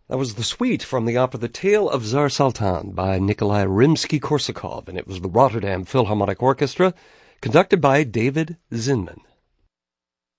That was the suite from the opera The Tale of Tsar Sultan by Nikolai Rimsky-Korsakov, and it was the Rotterdam Philharmonic Orchestra, conducted by David Zinman.